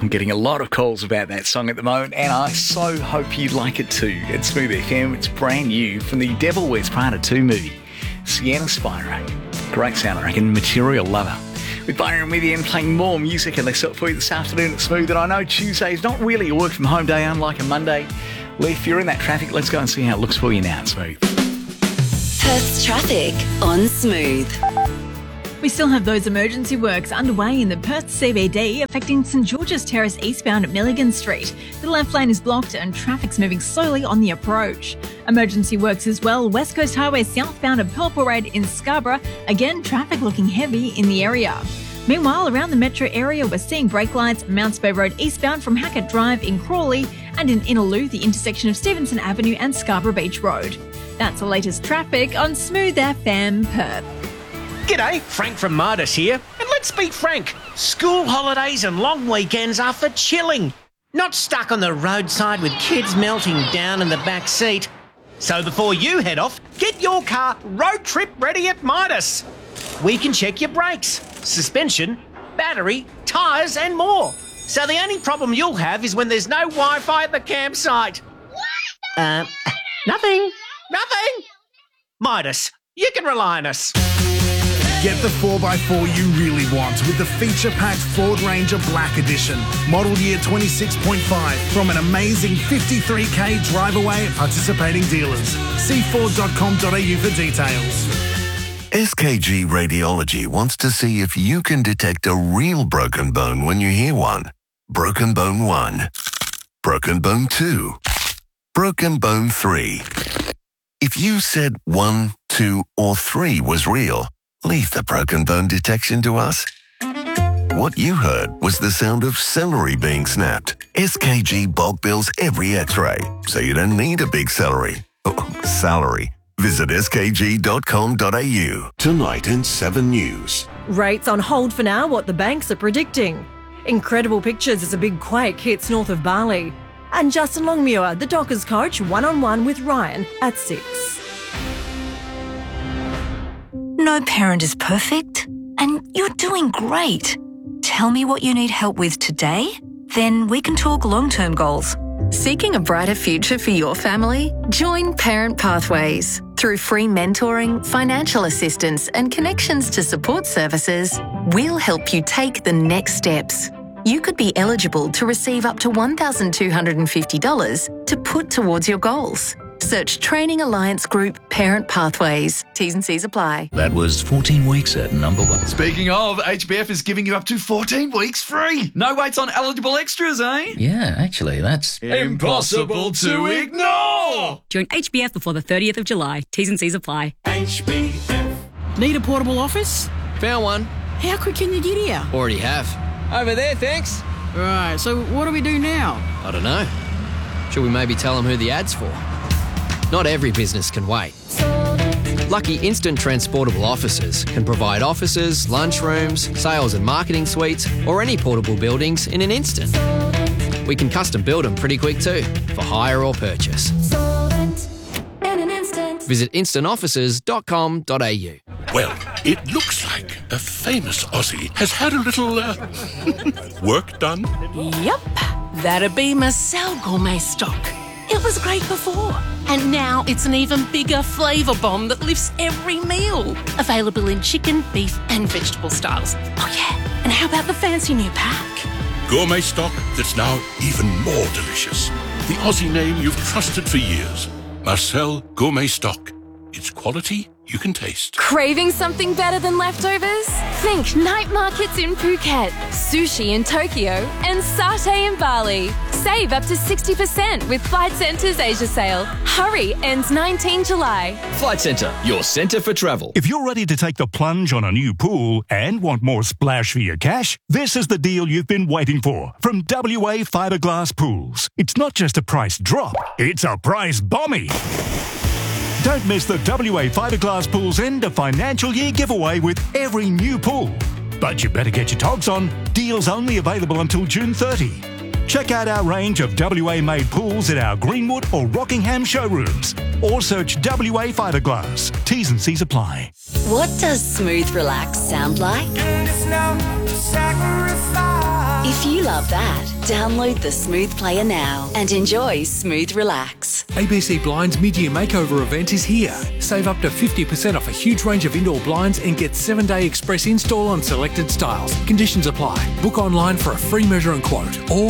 I'm getting a lot of calls about that song at the moment, and I so hope you like it too. It's Smooth FM. It's brand new from the Devil Wears Prada 2 movie. Sienna Spiro. Great sound, I reckon. Material Lover. With Byron with you and playing more music, and they set for you this afternoon at Smooth. And I know Tuesday is not really a work from home day, unlike a Monday. Well, if you're in that traffic, let's go and see how it looks for you now at Smooth. Perth's traffic on Smooth. We still have those emergency works underway in the Perth CBD affecting St George's Terrace eastbound at Milligan Street. The left lane is blocked and traffic's moving slowly on the approach. Emergency works as well, West Coast Highway southbound at Pearl Parade in Scarborough. Again, traffic looking heavy in the area. Meanwhile, around the metro area, we're seeing brake lights Mounts Bay Road eastbound from Hackett Drive in Crawley and in Innaloo, the intersection of Stevenson Avenue and Scarborough Beach Road. That's the latest traffic on Smooth FM Perth. G'day, Frank from Midas here. And let's be frank, school holidays and long weekends are for chilling, not stuck on the roadside with kids melting down in the back seat. So before you head off, get your car road trip ready at Midas. We can check your brakes, suspension, battery, tyres and more. So the only problem you'll have is when there's no Wi-Fi at the campsite. Nothing. Midas, you can rely on us. Get the 4x4 you really want with the feature-packed Ford Ranger Black Edition. Model year 26.5 from an amazing 53k drive away at participating dealers. See Ford.com.au for details. SKG Radiology wants to see if you can detect a real broken bone when you hear one. Broken bone 1. Broken bone 2. Broken bone 3. If you said 1, 2 or 3 was real, leave the broken bone detection to us. What you heard was the sound of celery being snapped. SKG bulk bills every x-ray, so you don't need a big salary. Visit skg.com.au. Tonight in 7 News. Rates on hold for now, what the banks are predicting. Incredible pictures as a big quake hits north of Bali. And Justin Longmuir, the Dockers coach, one-on-one with Ryan at 6. No parent is perfect, and you're doing great. Tell me what you need help with today, then we can talk long-term goals. Seeking a brighter future for your family? Join Parent Pathways. Through free mentoring, financial assistance and connections to support services, we'll help you take the next steps. You could be eligible to receive up to $1,250 to put towards your goals. Search Training Alliance Group Parent Pathways. T's and C's apply. That was 14 weeks at number 1. Speaking of, HBF is giving you up to 14 weeks free. No waits on eligible extras, eh? Yeah, actually, that's impossible to ignore. Join HBF before the 30th of July. T's and C's apply. HBF. Need a portable office? Found one. How quick can you get here? Already have. Over there, thanks. Right, so what do we do now? I don't know. Should we maybe tell them who the ad's for? Not every business can wait. Lucky Instant Transportable Offices can provide offices, lunchrooms, sales and marketing suites, or any portable buildings in an instant. We can custom build them pretty quick too, for hire or purchase. Visit instantoffices.com.au. Well, it looks like a famous Aussie has had a little work done. Yep, that'd be Marcel Gourmet Stock. It was great before, and now it's an even bigger flavour bomb that lifts every meal. Available in chicken, beef and vegetable styles. Oh yeah, and how about the fancy new pack? Gourmet stock that's now even more delicious. The Aussie name you've trusted for years. Marcel Gourmet Stock. It's quality you can taste. Craving something better than leftovers? Think night markets in Phuket, sushi in Tokyo, and satay in Bali. Save up to 60% with Flight Centre's Asia sale. Hurry, ends 19 July. Flight Centre, your centre for travel. If you're ready to take the plunge on a new pool and want more splash for your cash, this is the deal you've been waiting for from WA Fiberglass Pools. It's not just a price drop, it's a price bombie. Don't miss the WA Fiberglass Pools end of financial year giveaway with every new pool. But you better get your togs on. Deals only available until June 30. Check out our range of WA-made pools at our Greenwood or Rockingham showrooms. Or search WA Fiberglass. T's and C's apply. What does smooth relax sound like? If If you love that, download the Smooth Player now and enjoy Smooth Relax. ABC Blinds mid-year makeover event is here. Save up to 50% off a huge range of indoor blinds and get 7-day express install on selected styles. Conditions apply. Book online for a free measure and quote or